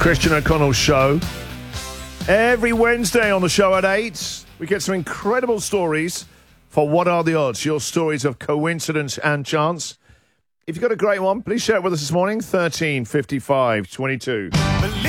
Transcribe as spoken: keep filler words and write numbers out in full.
Christian O'Connell Show. Every Wednesday on the show at eight, we get some incredible stories for What Are the Odds? Your stories of coincidence and chance. If you've got a great one, please share it with us this morning, thirteen fifty-five twenty-two.